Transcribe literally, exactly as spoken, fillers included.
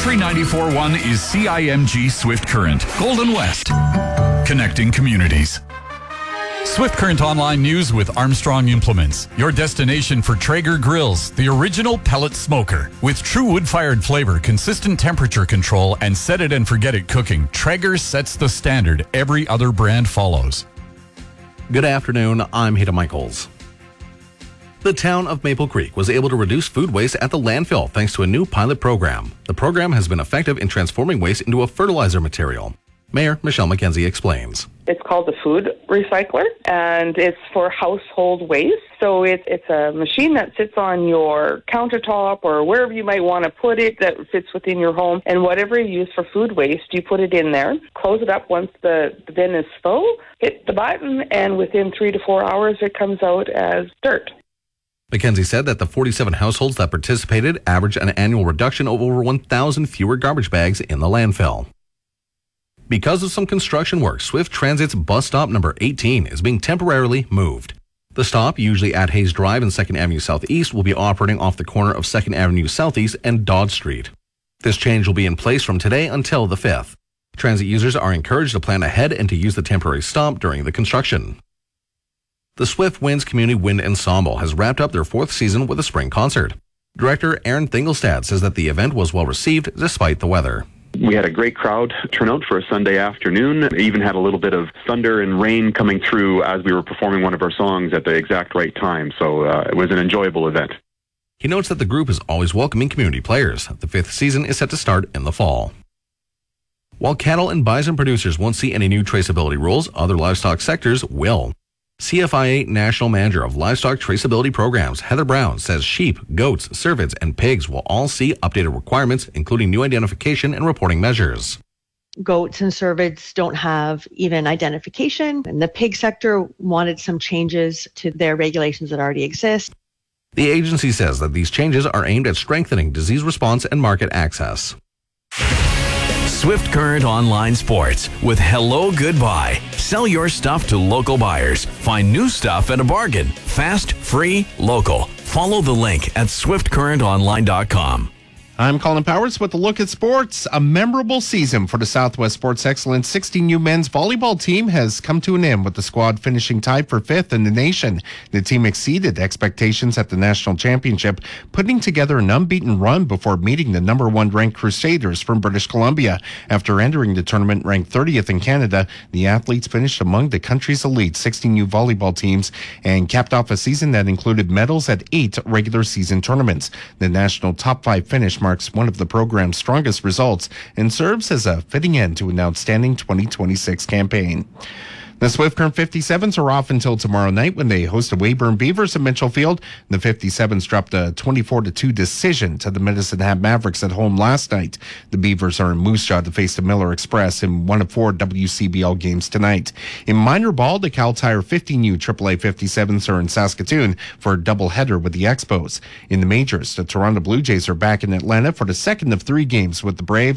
Country ninety-four point one is C I M G Swift Current, Golden West, connecting communities. Swift Current Online News with Armstrong Implements, your destination for Traeger grills, the original pellet smoker. With true wood-fired flavor, consistent temperature control, and set it and forget it cooking, Traeger sets the standard every other brand follows. Good afternoon, I'm Hita Michaels. The town of Maple Creek was able to reduce food waste at the landfill thanks to a new pilot program. The program has been effective in transforming waste into a fertilizer material. Mayor Michelle McKenzie explains. It's called the food recycler, and it's for household waste. So it's it's a machine that sits on your countertop or wherever you might want to put it that fits within your home. And whatever you use for food waste, you put it in there, close it up once the, the bin is full, hit the button, and within three to four hours, it comes out as dirt. McKenzie said that the forty-seven households that participated averaged an annual reduction of over one thousand fewer garbage bags in the landfill. Because of some construction work, Swift Transit's bus stop number eighteen is being temporarily moved. The stop, usually at Hayes Drive and second Avenue Southeast, will be operating off the corner of second Avenue Southeast and Dodd Street. This change will be in place from today until the fifth. Transit users are encouraged to plan ahead and to use the temporary stop during the construction. The Swift Winds Community Wind Ensemble has wrapped up their fourth season with a spring concert. Director Aaron Thingelstad says that the event was well received despite the weather. We had a great crowd turnout for a Sunday afternoon. It even had a little bit of thunder and rain coming through as we were performing one of our songs at the exact right time. So uh, it was an enjoyable event. He notes that the group is always welcoming community players. The fifth season is set to start in the fall. While cattle and bison producers won't see any new traceability rules, other livestock sectors will. C F I A National Manager of Livestock Traceability Programs, Heather Brown, says sheep, goats, cervids, and pigs will all see updated requirements, including new identification and reporting measures. Goats and cervids don't have even identification, and the pig sector wanted some changes to their regulations that already exist. The agency says that these changes are aimed at strengthening disease response and market access. Swift Current Online Sports with Hello Goodbye. Sell your stuff to local buyers. Find new stuff at a bargain. Fast, free, local. Follow the link at swift current online dot com. I'm Colin Powers with a look at sports. A memorable season for the Southwest Sports Excellence sixteen U men's volleyball team has come to an end with the squad finishing tied for fifth in the nation. The team exceeded expectations at the national championship, putting together an unbeaten run before meeting the number one ranked Crusaders from British Columbia. After entering the tournament ranked thirtieth in Canada, the athletes finished among the country's elite sixteen U volleyball teams and capped off a season that included medals at eight regular season tournaments. The national top five finish marks one of the program's strongest results and serves as a fitting end to an outstanding twenty twenty-six campaign. The Swift Current fifty-sevens are off until tomorrow night when they host the Weyburn Beavers at Mitchell Field. The fifty-sevens dropped a twenty-four to two decision to the Medicine Hat Mavericks at home last night. The Beavers are in Moose Jaw to face the Miller Express in one of four W C B L games tonight. In minor ball, the Cal Tire fifteen U triple A fifty-sevens are in Saskatoon for a doubleheader with the Expos. In the majors, the Toronto Blue Jays are back in Atlanta for the second of three games with the Braves.